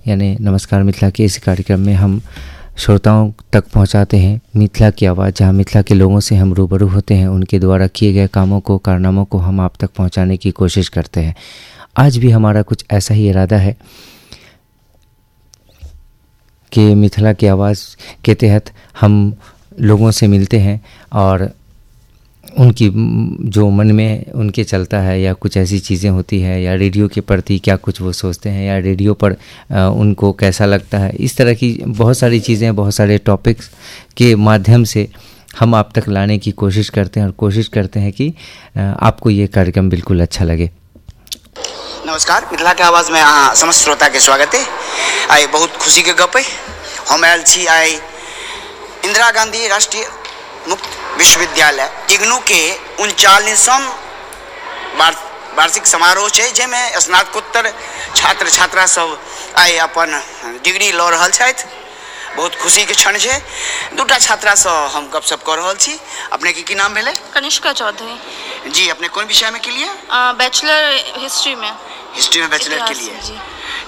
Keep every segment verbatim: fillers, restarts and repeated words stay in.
यानी नमस्कार मिथिला के इस कार्यक्रम में हम श्रोताओं तक पहुंचाते हैं मिथिला की आवाज़, जहां मिथिला के लोगों से हम रूबरू होते हैं, उनके द्वारा किए गए कामों को, कारनामों को हम आप तक पहुंचाने की कोशिश करते हैं। आज भी हमारा कुछ ऐसा ही इरादा है कि मिथिला की आवाज़ के तहत हम लोगों से मिलते हैं और उनकी जो मन में उनके चलता है या कुछ ऐसी चीज़ें होती है या रेडियो के प्रति क्या कुछ वो सोचते हैं या रेडियो पर उनको कैसा लगता है, इस तरह की बहुत सारी चीज़ें, बहुत सारे टॉपिक्स के माध्यम से हम आप तक लाने की कोशिश करते हैं और कोशिश करते हैं कि आपको ये कार्यक्रम बिल्कुल अच्छा लगे। नमस्कार, मिथिला के आवाज़ में अहाँ समस्त श्रोता के स्वागत है। आई बहुत खुशी के गप है, हम आयल छी आई इंदिरा गांधी राष्ट्रीय मुक्त विश्वविद्यालय इग्नू के उनचालीसम वार्षिक समारोह है, जैमें स्नातकोत्तर छात्र छात्रा सब आइ अपन डिग्री लऽ रहल छथि। बहुत खुशी के क्षण है। दूटा छात्रा से हम गपशप कर रहल छी। अपने के की नाम भेले? कनिष्का चौधरी। जी, अपने कौन विषय में के लिए? बैचलर हिस्ट्री में। हिस्ट्री में बैचलर के लिए जी।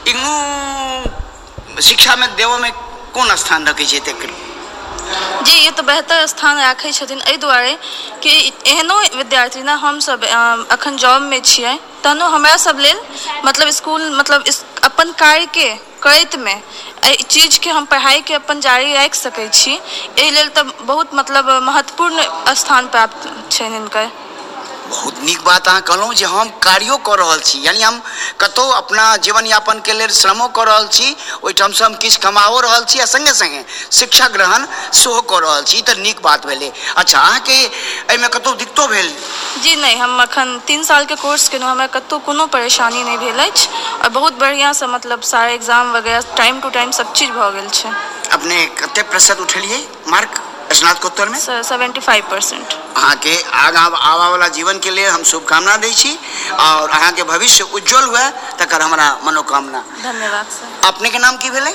इग्नू शिक्षा में देव में कौन स्थान रखे छै? जी, ये तो बेहतर स्थान राखे छथिन एहि दुआरे कि एहनो विद्यार्थी ना हम सब अखन जॉब में छियै, तहनो हमरा सब लेल मतलब स्कूल मतलब इस अपन कार्य के करैत में एहि चीज के हम पढ़ाई के अपन जारी राखि सकै छी। एहि लेल तऽ बहुत मतलब महत्वपूर्ण स्थान प्राप्त छै हिनकर। बहुत नीक बात अहाँ कहलहुँ जे हम कार्यो कर रहल छी, यानी हम कतौ अपना जीवन यापन के लेल श्रमो कर रहल छी, ओहिठाम से हम किछु कमाओ रहल छी आ संगे संगे शिक्षा ग्रहण सेहो कर रहल छी, तऽ नीक बात भेलै। अच्छा, अहाँके एहिमे कतौ दिक्कतो भेल? जी नहीं, हम अखन तीन साल के कोर्स केलहुँ, हमरा कतौ कोनो परेशानी नहीं भेल अछि और बहुत बढ़िया से मतलब सारे एग्जाम वगैरह टाइम टू टाइम सब चीज भऽ गेल छै। अपने कते प्रतिशत उठेलिए मार्क स्नातकोत्तर में? Seventy five percent. अहाँ के आगा आवा वाला जीवन के लिए हम शुभकामना दै छी और अहाँ के भविष्य उज्जवल हुए तकर हमारा मनोकामना। धन्यवाद सर। अपने के नाम की भेलै?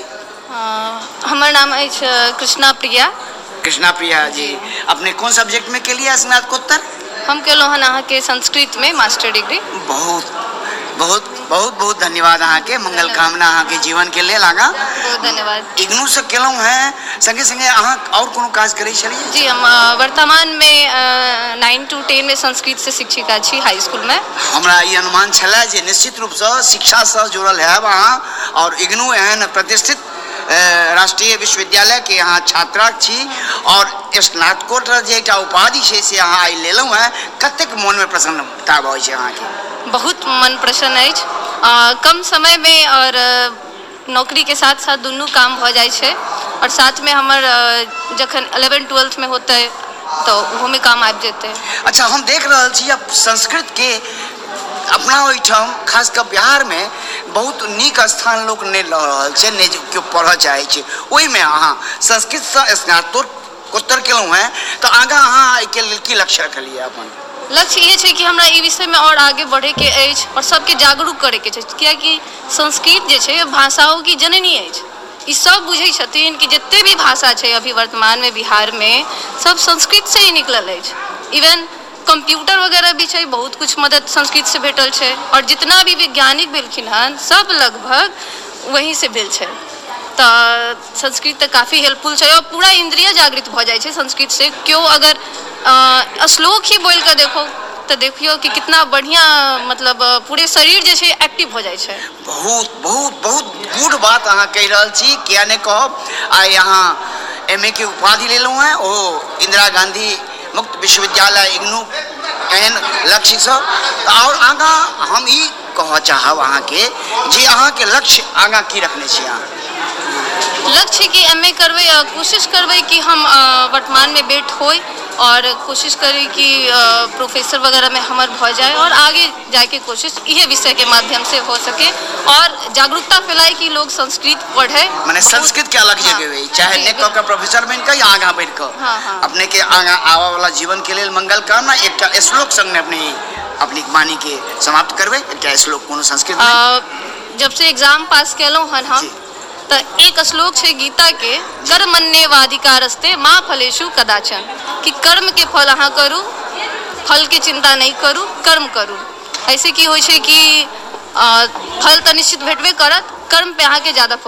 हमर नाम अछि कृष्णा प्रिया। कृष्णा प्रिया जी, अपने कौन सब्जेक्ट में के लिए स्नातकोत्तर? हम केलहुँ हन अहाँ के संस्कृत में मास्टर डिग्री। बहुत बहुत बहुत बहुत धन्यवाद अहाँ के, मंगल कामना अहाँ के जीवन के लिए लागा। बहुत धन्यवाद। इग्नू से केलहुँ हैं, संगे संगे अहाँ और कोनो काज करै छलिए? जी, हम वर्तमान में नाइन टू टेन में संस्कृत से शिक्षिका छी हाई स्कूल में। हमरा ई अनुमान छला जे निश्चित रूप से शिक्षा से जुड़ल है अहाँ और इग्नू एहन प्रतिष्ठित राष्ट्रीय विश्वविद्यालय के यहाँ छात्रा छी और स्नातकोत्तर जे एकटा उपाधि छै से अहाँ आइ लेलहुँ हैं। कतेक मन में प्रसन्नता भऽ छै अहाँ के? बहुत मन प्रसन्न अछि। कम समय में और नौकरी के साथ साथ दुनू काम हो जाए छे और साथ में हमर जखन इलेवन ट्वेल्थ में होते तो वो में काम आबि जेते। अच्छा, हम देख रहल छी अब संस्कृत के अपना ओहिठाम खास कर बिहार में बहुत नीक स्थान लोग नहीं लऽ रहल छै, नहीं केओ पढ़ऽ चाहे छै। ओहि में अहाँ संस्कृत से स्नातकोत्तर केलहुँ हैं, तो आगा अहाँ एहि के लेल की लक्ष्य रखलिए? अपन लक्ष्य ये है कि हमरा ई विषय में और आगे बढ़े के अछि और सबके जागरूक करे के छै, कियाकि संस्कृत जे छै भाषाओं की जननी अछि। ई सब बुझै छथिन कि जितने भी भाषा छै अभी वर्तमान में बिहार में सब संस्कृत से ही निकलल अछि। इवन कंप्यूटर वगैरह भी छै, बहुत कुछ मदद संस्कृत से भेटल छै और जितना भी वैज्ञानिक भेलखिन हन सब लगभग वहीं से भेल छै। तो संस्कृत तो काफ़ी हेल्पफुल है और पूरा इंद्रिय जागृत हो जाए छै संस्कृत से। क्यों अगर श्लोक ही बोल कर देखो तो देखियो कि कितना बढ़िया मतलब पूरे शरीर जे छै एक्टिव हो जाए छै। बहुत बहुत बहुत गुड बात अहाँ कह रहल छी, किया ने कहब। आइ अहाँ एम ए के उपाधि लेलहुँ हैं ओ इंदिरा गांधी मुक्त विश्वविद्यालय इग्नू एहन लक्ष्य से। और आगा हम ई कह चाहब अहाँ के जे अहाँ के लक्ष्य आगा की रखने छी? अहाँ लक्ष्य कि एम ए करबै, कोशिश करबै कि हम वर्तमान में बेट होई और कोशिश करी कि प्रोफेसर वगैरह में हमर भ जाए और आगे जाके कोशिश यह विषय के माध्यम से हो सके और जागरूकता फैलाए कि लोग संस्कृत पढ़े। माने संस्कृत के अलग जगह हुई, चाहे ने कह के प्रोफेसर बन के या आगा बढ़ के अपने के आगा आवा वाला जीवन के लिए मंगल कामना। एक श्लोक संग अपनी अपनी वाणी के समाप्त करबे। एक श्लोक कोनो संस्कृत में? जब से एग्जाम पास केलहुँ हन हम तो एक श्लोक है गीता के, कर्मण्येवाधिकारस्ते मा फलेषु कदाचन, कि कर्म के फल अहाँ करू, फल के चिंता नहीं करू, कर्म करू। ऐसे की होय छै कि फल तो निश्चित भेटबे करत, कर्म पे अहाँ के ज्यादा